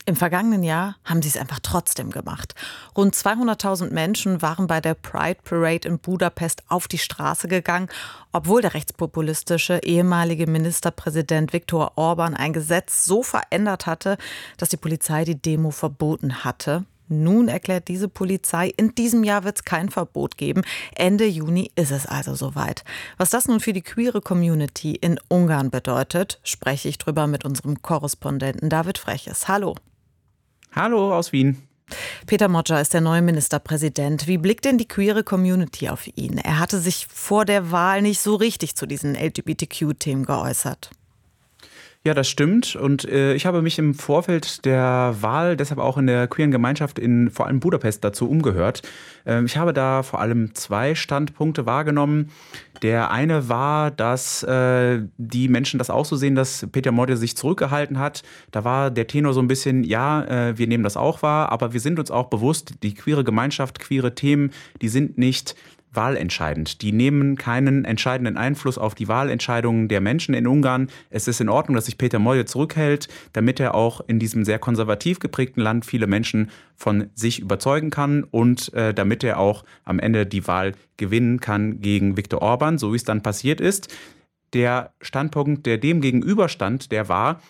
Im vergangenen Jahr haben sie es einfach trotzdem gemacht. Rund 200.000 Menschen waren bei der Pride Parade in Budapest auf die Straße gegangen, obwohl der rechtspopulistische ehemalige Ministerpräsident Viktor Orbán ein Gesetz so verändert hatte, dass die Polizei die Demo verboten hatte. Nun erklärt diese Polizei, in diesem Jahr wird es kein Verbot geben. Ende Juni ist es also soweit. Was das nun für die queere Community in Ungarn bedeutet, spreche ich drüber mit unserem Korrespondenten David Freches. Hallo. Hallo aus Wien. Péter Magyar ist der neue Ministerpräsident. Wie blickt denn die queere Community auf ihn? Er hatte sich vor der Wahl nicht so richtig zu diesen LGBTQ-Themen geäußert. Ja, das stimmt. Und ich habe mich im Vorfeld der Wahl deshalb auch in der queeren Gemeinschaft in vor allem Budapest dazu umgehört. Ich habe da vor allem 2 Standpunkte wahrgenommen. Der eine war, dass die Menschen das auch so sehen, dass Péter Magyar sich zurückgehalten hat. Da war der Tenor so ein bisschen, ja, wir nehmen das auch wahr, aber wir sind uns auch bewusst, die queere Gemeinschaft, queere Themen, die sind nicht wahlentscheidend. Die nehmen keinen entscheidenden Einfluss auf die Wahlentscheidungen der Menschen in Ungarn. Es ist in Ordnung, dass sich Péter Magyar zurückhält, damit er auch in diesem sehr konservativ geprägten Land viele Menschen von sich überzeugen kann und damit er auch am Ende die Wahl gewinnen kann gegen Viktor Orbán, so wie es dann passiert ist. Der Standpunkt, der dem gegenüberstand, der war,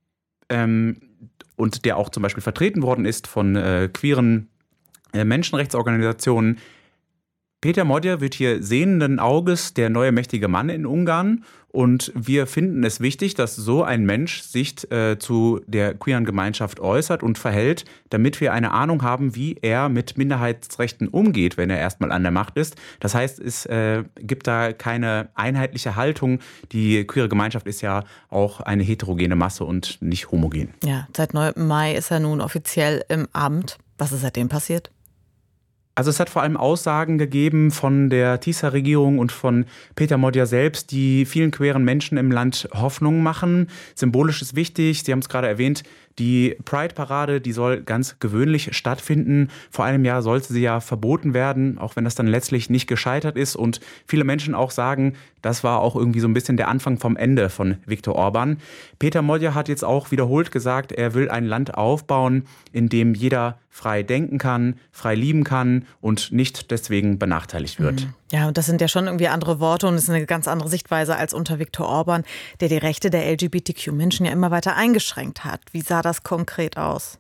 und der auch zum Beispiel vertreten worden ist von queeren Menschenrechtsorganisationen, Péter Magyar wird hier sehenden Auges der neue mächtige Mann in Ungarn und wir finden es wichtig, dass so ein Mensch sich zu der queeren Gemeinschaft äußert und verhält, damit wir eine Ahnung haben, wie er mit Minderheitsrechten umgeht, wenn er erstmal an der Macht ist. Das heißt, es gibt da keine einheitliche Haltung. Die queere Gemeinschaft ist ja auch eine heterogene Masse und nicht homogen. Ja, seit 9. Mai ist er nun offiziell im Amt. Was ist seitdem passiert? Also es hat vor allem Aussagen gegeben von der TISA-Regierung und von Péter Magyar selbst, die vielen queeren Menschen im Land Hoffnung machen. Symbolisch ist wichtig, Sie haben es gerade erwähnt, die Pride-Parade, die soll ganz gewöhnlich stattfinden. Vor einem Jahr sollte sie ja verboten werden, auch wenn das dann letztlich nicht gescheitert ist. Und viele Menschen auch sagen, das war auch irgendwie so ein bisschen der Anfang vom Ende von Viktor Orbán. Péter Magyar hat jetzt auch wiederholt gesagt, er will ein Land aufbauen, in dem jeder frei denken kann, frei lieben kann und nicht deswegen benachteiligt wird. Ja, und das sind ja schon irgendwie andere Worte und es ist eine ganz andere Sichtweise als unter Viktor Orbán, der die Rechte der LGBTQ-Menschen ja immer weiter eingeschränkt hat. Wie sah das konkret aus?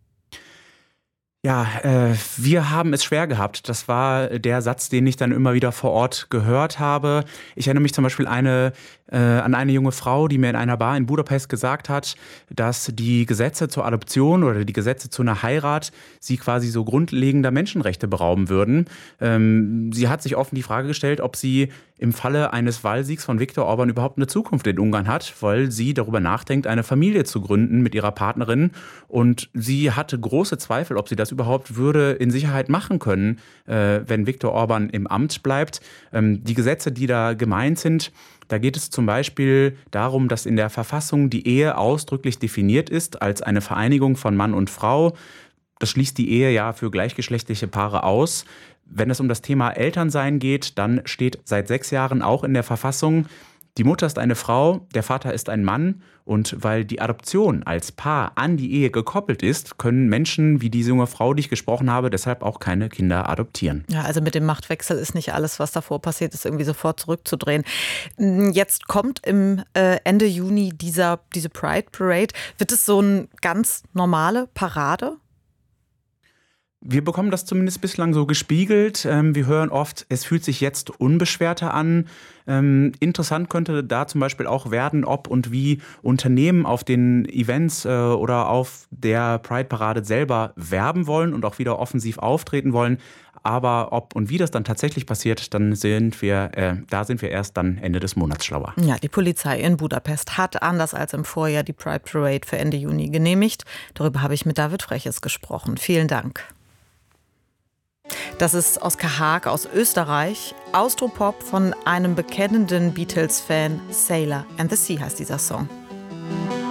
Ja, wir haben es schwer gehabt. Das war der Satz, den ich dann immer wieder vor Ort gehört habe. Ich erinnere mich zum Beispiel an eine junge Frau, die mir in einer Bar in Budapest gesagt hat, dass die Gesetze zur Adoption oder die Gesetze zu einer Heirat sie quasi so grundlegender Menschenrechte berauben würden. Sie hat sich offen die Frage gestellt, ob sie im Falle eines Wahlsiegs von Viktor Orbán überhaupt eine Zukunft in Ungarn hat, weil sie darüber nachdenkt, eine Familie zu gründen mit ihrer Partnerin. Und sie hatte große Zweifel, ob sie das überhaupt würde in Sicherheit machen können, wenn Viktor Orbán im Amt bleibt. Die Gesetze, die da gemeint sind, da geht es zum Beispiel darum, dass in der Verfassung die Ehe ausdrücklich definiert ist als eine Vereinigung von Mann und Frau. Das schließt die Ehe ja für gleichgeschlechtliche Paare aus. Wenn es um das Thema Elternsein geht, dann steht seit 6 Jahren auch in der Verfassung, die Mutter ist eine Frau, der Vater ist ein Mann. Und weil die Adoption als Paar an die Ehe gekoppelt ist, können Menschen wie diese junge Frau, die ich gesprochen habe, deshalb auch keine Kinder adoptieren. Ja, also mit dem Machtwechsel ist nicht alles, was davor passiert ist, irgendwie sofort zurückzudrehen. Jetzt kommt im Ende Juni diese Pride Parade. Wird es so eine ganz normale Parade? Wir bekommen das zumindest bislang so gespiegelt. Wir hören oft, es fühlt sich jetzt unbeschwerter an. Interessant könnte da zum Beispiel auch werden, ob und wie Unternehmen auf den Events oder auf der Pride-Parade selber werben wollen und auch wieder offensiv auftreten wollen. Aber ob und wie das dann tatsächlich passiert, da sind wir erst dann Ende des Monats schlauer. Ja, die Polizei in Budapest hat, anders als im Vorjahr, die Pride Parade für Ende Juni genehmigt. Darüber habe ich mit David Freches gesprochen. Vielen Dank. Das ist Oskar Haag aus Österreich. Austropop von einem bekennenden Beatles-Fan. Sailor and the Sea heißt dieser Song.